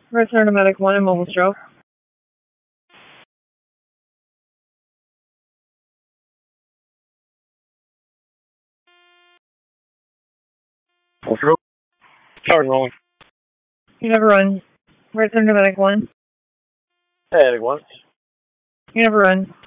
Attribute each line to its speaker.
Speaker 1: Return to Medic 1 in mobile stroke.
Speaker 2: Mobile stroke. Start rolling.
Speaker 1: You never run. Return to Medic 1.
Speaker 2: Medic 1.
Speaker 1: You never run.